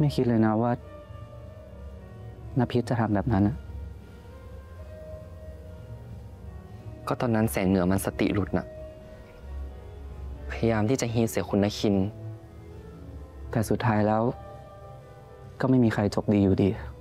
ไม่คิดเลยนะว่าณพิษจะทำแบบนั้นนะก็ตอนนั้นแสงเหนือมันสติหลุดน่ะพยายามที่จะฮีลเสียคุณนคินแต่สุดท้ายแล้วก็ไม่มีใครจบดีอยู่ดี